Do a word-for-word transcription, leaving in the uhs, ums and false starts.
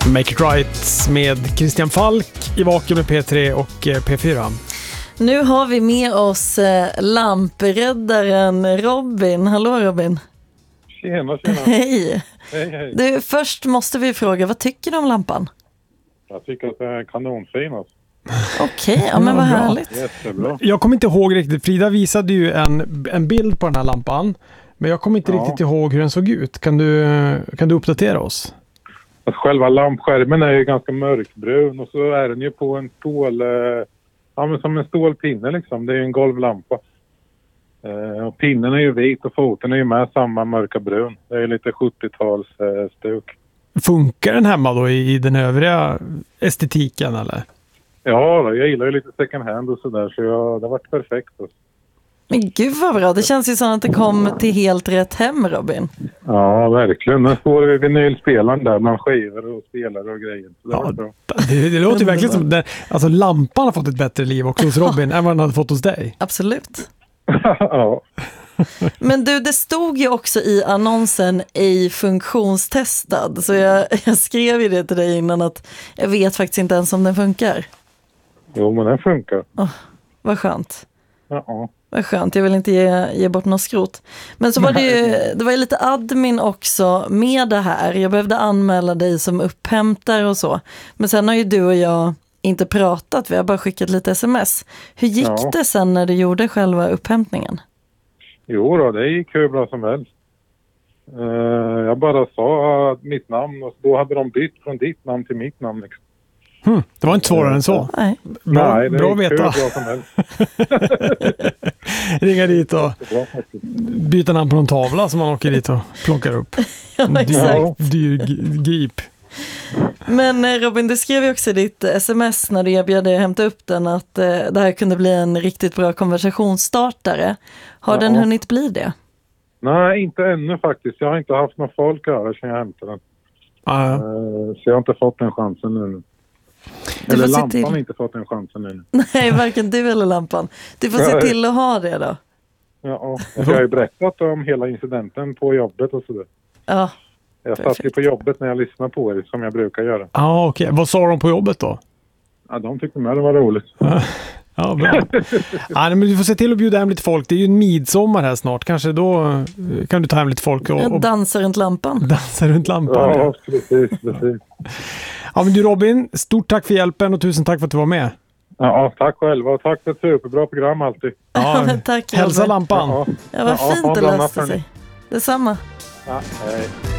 Make It Right med Christian Falk i Vakuum med P tre och P fyra. Nu har vi med oss eh, lampräddaren Robin. Hallå Robin. Tjena, tjena. Hej. Hej, hej. Du, först måste vi fråga, vad tycker du om lampan? Jag tycker att det är kanonfin. Alltså. Okej, okay, ja men vad härligt. Jättebra. Jag kommer inte ihåg riktigt, Frida visade ju en, en bild på den här lampan. Men jag kommer inte ja. riktigt ihåg hur den såg ut. Kan du, kan du uppdatera oss? Alltså, själva lampskärmen är ju ganska mörkbrun och så är den ju på en stål... Ja, men som en stålpinne liksom. Det är ju en golvlampa. Eh, och pinnen är ju vit och foten är ju med samma mörka brun. Det är lite sjuttio-tals eh, stuk. Funkar den hemma då i, i den övriga estetiken eller? Ja, då, jag gillar ju lite second hand och sådär så jag, det har varit perfekt. Alltså. Men gud vad bra, det känns ju som att det kom till helt rätt hem, Robin. Ja, verkligen. Den står vid vinylspelaren där, man skivor och spelar och grejer. Så det, ja, bra. det, det låter ju verkligen som att alltså, lampan har fått ett bättre liv också hos Robin än vad den hade fått hos dig. Absolut. Ja. Men du, det stod ju också i annonsen ej funktionstestad. Så jag, jag skrev ju det till dig innan att jag vet faktiskt inte ens om den funkar. Jo, men den funkar. Oh, vad skönt. Ja. Vad skönt, jag vill inte ge, ge bort något skrot. Men så var det ju, det var ju lite admin också med det här. Jag behövde anmäla dig som upphämtare och så. Men sen har ju du och jag inte pratat, vi har bara skickat lite sms. Hur gick ja. det sen när du gjorde själva upphämtningen? Jo då, det gick hur bra som helst. Uh, jag bara sa mitt namn och då hade de bytt från ditt namn till mitt namn. Liksom. Hmm, det var inte svårare uh, än så. Nej, bra, Nej det bra gick veta. hur bra som helst. Ringa dit och byta namn på någon tavla som man åker dit och plockar upp. Ja, exakt. Dyr, dyr grip. Men Robin, du skrev ju också i ditt sms när du erbjöd dig att hämta upp den att eh, det här kunde bli en riktigt bra konversationsstartare. Har ja. den hunnit bli det? Nej, inte ännu faktiskt. Jag har inte haft någon folk över sedan jag hämtade den. Ah, ja. uh, så jag har inte fått den chansen nu. Eller lampan har inte fått den chansen nu. Nej, varken du eller lampan. Du får se till att ha det då. Ja, jag har ju berättat om hela incidenten på jobbet och sådär. Ja. Jag satt ju på jobbet när jag lyssnade på er som jag brukar göra. Ja, ah, okej. Okay. Vad sa de på jobbet då? Ja, de tyckte med det var roligt. Ja, bra. Ja, men du får se till att bjuda hem lite folk. Det är ju en midsommar här snart. Kanske då kan du ta hem lite folk och... och dansa runt lampan. Dansa runt lampan. Ja, precis, precis. Ja, men du Robin, stort tack för hjälpen och tusen tack för att du var med. Ja, tack själva och tack för ett superbra program alltid. Ja, men tack. Hälsa lampan. Ja, ja vad fint ja, det löste sig. Detsamma. Ja, hej.